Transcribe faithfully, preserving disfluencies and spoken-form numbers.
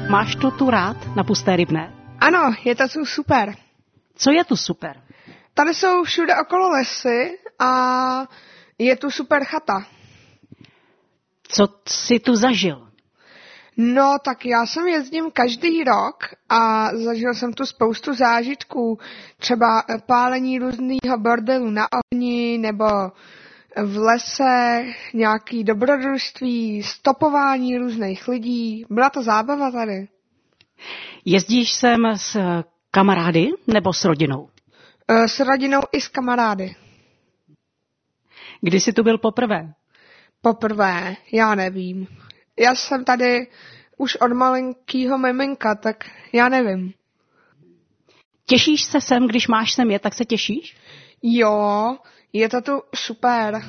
Máš to tu rád na Pusté Rybné? Ano, je to tu super. Co je tu super? Tady jsou všude okolo lesy a je tu super chata. Co jsi tu zažil? No, tak já jsem jezdím každý rok a zažil jsem tu spoustu zážitků. Třeba pálení různýho bordelu na ohni, nebo v lese nějaký dobrodružství, stopování různých lidí. Byla to zábava tady. Jezdíš sem s kamarády nebo s rodinou? S rodinou i s kamarády. Kdy jsi tu byl poprvé? Poprvé, já nevím. Já jsem tady už od malinkýho miminka, tak já nevím. Těšíš se sem, když máš sem jet, tak se těšíš? Jo, je to tu super.